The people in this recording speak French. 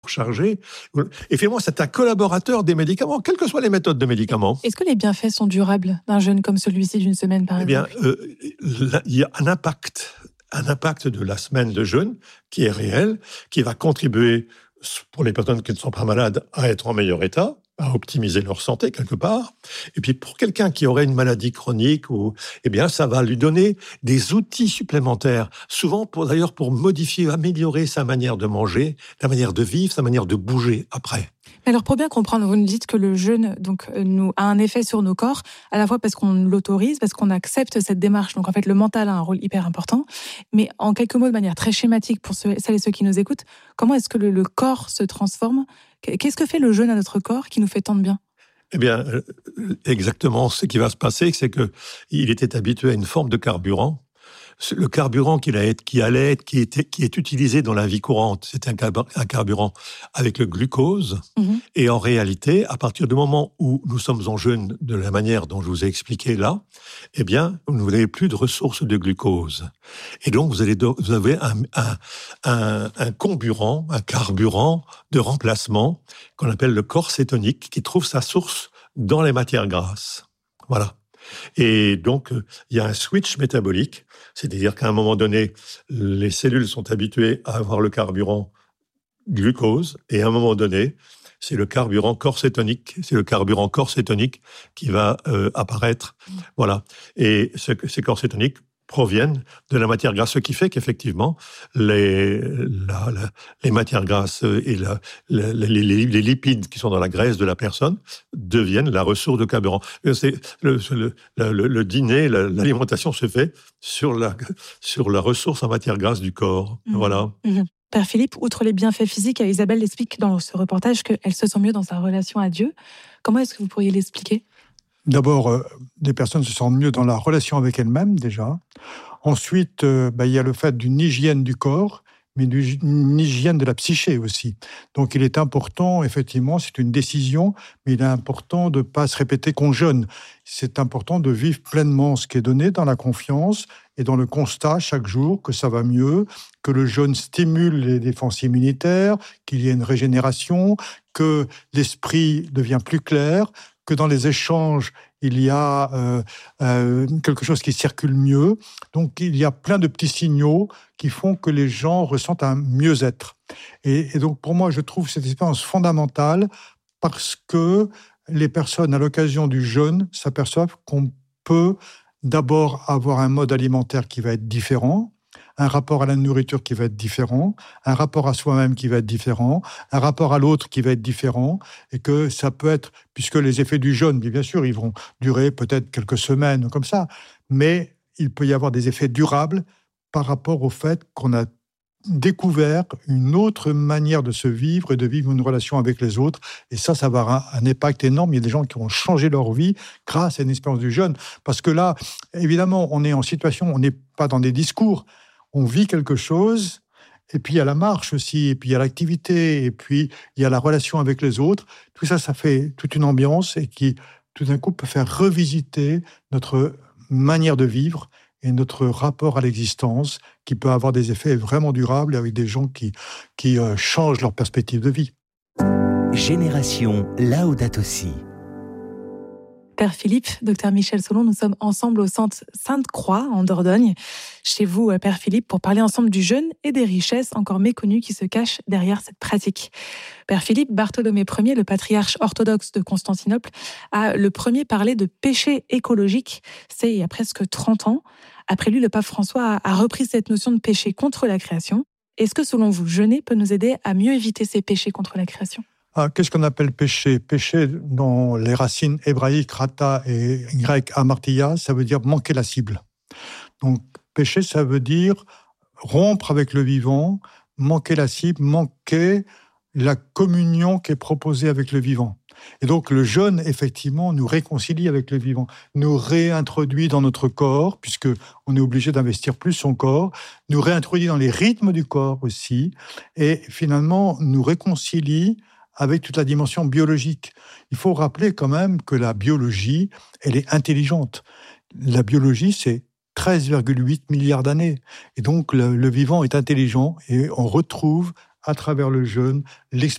chargé. Et finalement, c'est un collaborateur des médicaments, quelles que soient les méthodes de médicaments. Est-ce que les bienfaits sont durables d'un jeûne comme celui-ci d'une semaine, par exemple ? Il y a un impact de la semaine de jeûne qui est réel, qui va contribuer, pour les personnes qui ne sont pas malades, à être en meilleur état, à optimiser leur santé quelque part. Et puis pour quelqu'un qui aurait une maladie chronique, ça va lui donner des outils supplémentaires, souvent d'ailleurs pour modifier, améliorer sa manière de manger, sa manière de vivre, sa manière de bouger après. Alors pour bien comprendre, vous nous dites que le jeûne a un effet sur nos corps, à la fois parce qu'on l'autorise, parce qu'on accepte cette démarche. Donc en fait, le mental a un rôle hyper important. Mais en quelques mots, de manière très schématique pour celles et ceux qui nous écoutent, comment est-ce que le corps se transforme ? Qu'est-ce que fait le jeûne à notre corps qui nous fait tant de bien ? Exactement. Ce qui va se passer, c'est qu'il était habitué à une forme de carburant. Le carburant qui est utilisé dans la vie courante, c'est un carburant avec le glucose. Mmh. Et en réalité, à partir du moment où nous sommes en jeûne de la manière dont je vous ai expliqué là, vous n'avez plus de ressources de glucose. Et donc, vous avez un carburant de remplacement qu'on appelle le corps cétonique, qui trouve sa source dans les matières grasses. Voilà. Et donc, il y a un switch métabolique, c'est-à-dire qu'à un moment donné, les cellules sont habituées à avoir le carburant glucose, et à un moment donné, c'est le carburant corps cétonique qui va apparaître. Voilà. Et ces corps cétoniques proviennent de la matière grasse, ce qui fait qu'effectivement, les matières grasses et les lipides qui sont dans la graisse de la personne deviennent la ressource de carburant. C'est le dîner, l'alimentation se fait sur la ressource en matière grasse du corps. Mmh. Voilà. Mmh. Père Philippe, outre les bienfaits physiques, Isabelle explique dans ce reportage qu'elle se sent mieux dans sa relation à Dieu. Comment est-ce que vous pourriez l'expliquer ? D'abord, des personnes se sentent mieux dans la relation avec elles-mêmes, déjà. Ensuite, il y a le fait d'une hygiène du corps, mais d'une hygiène de la psyché aussi. Donc, il est important, effectivement, c'est une décision, mais il est important de ne pas se répéter qu'on jeûne. C'est important de vivre pleinement ce qui est donné dans la confiance et dans le constat chaque jour que ça va mieux, que le jeûne stimule les défenses immunitaires, qu'il y ait une régénération, que l'esprit devient plus clair, que dans les échanges, il y a quelque chose qui circule mieux. Donc, il y a plein de petits signaux qui font que les gens ressentent un mieux-être. Et donc, pour moi, je trouve cette expérience fondamentale parce que les personnes, à l'occasion du jeûne, s'aperçoivent qu'on peut d'abord avoir un mode alimentaire qui va être différent, un rapport à la nourriture qui va être différent, un rapport à soi-même qui va être différent, un rapport à l'autre qui va être différent, et que ça peut être, puisque les effets du jeûne, bien sûr, ils vont durer peut-être quelques semaines comme ça, mais il peut y avoir des effets durables par rapport au fait qu'on a découvert une autre manière de se vivre et de vivre une relation avec les autres. Et ça va avoir un impact énorme. Il y a des gens qui ont changé leur vie grâce à une expérience du jeûne. Parce que là, évidemment, on est en situation, on n'est pas dans des discours, on vit quelque chose, et puis il y a la marche aussi, et puis il y a l'activité, et puis il y a la relation avec les autres. Tout ça, ça fait toute une ambiance et qui, tout d'un coup, peut faire revisiter notre manière de vivre et notre rapport à l'existence, qui peut avoir des effets vraiment durables avec des gens qui changent leur perspective de vie. Génération Laudato Si. Père Philippe, docteur Michel Solon, nous sommes ensemble au centre Sainte-Croix, en Dordogne, chez vous, Père Philippe, pour parler ensemble du jeûne et des richesses encore méconnues qui se cachent derrière cette pratique. Père Philippe, Bartholomé Ier, le patriarche orthodoxe de Constantinople, a le premier parlé de péché écologique. C'est il y a presque 30 ans. Après lui, le pape François a repris cette notion de péché contre la création. Est-ce que, selon vous, jeûner peut nous aider à mieux éviter ces péchés contre la création ? Qu'est-ce qu'on appelle péché ? Péché, dans les racines hébraïques, rata, et grec, amartia, ça veut dire manquer la cible. Donc, péché, ça veut dire rompre avec le vivant, manquer la cible, manquer la communion qui est proposée avec le vivant. Et donc, le jeûne, effectivement, nous réconcilie avec le vivant, nous réintroduit dans notre corps, puisqu'on est obligé d'investir plus son corps, nous réintroduit dans les rythmes du corps aussi, et finalement, nous réconcilie avec toute la dimension biologique. Il faut rappeler quand même que la biologie, elle est intelligente. La biologie, c'est 13,8 milliards d'années. Et donc, le vivant est intelligent et on retrouve à travers le jeûne,